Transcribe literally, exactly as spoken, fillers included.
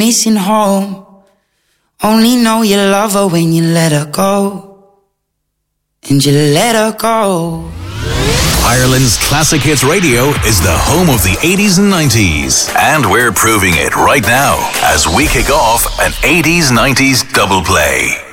missing home. Only know you love her when you let her go. And you let her go. Ireland's Classic Hits Radio is the home of the eighties and nineties. And we're proving it right now as we kick off an eighties nineties double play.